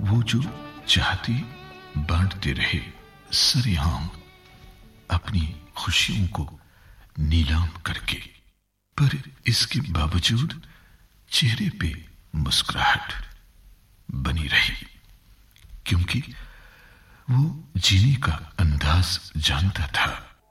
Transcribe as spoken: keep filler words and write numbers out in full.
वो जो चाहते बांटते रहे सरेआम अपनी खुशियों को नीलाम करके, पर इसके बावजूद चेहरे पे मुस्कुराहट बनी रही, क्योंकि वो जीने का अंदाज जानता था।